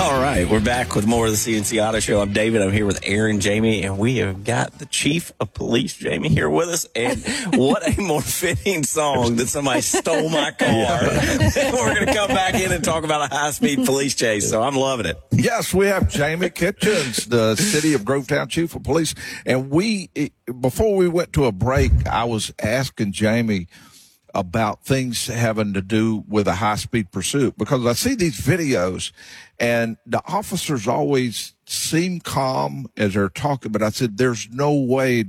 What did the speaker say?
All right, we're back with more of the CNC Auto Show. I'm David. I'm here with Aaron, Jamie, and we have got the Chief of Police, Jamie, here with us. And what a more fitting song that somebody stole my car. We're going to come back in and talk about a high-speed police chase, so I'm loving it. Yes, we have Jamie Kitchens, the City of Grovetown Chief of Police. And before we went to a break, I was asking Jamie about things having to do with a high-speed pursuit, because I see these videos and the officers always seem calm as they're talking, but I said, there's no way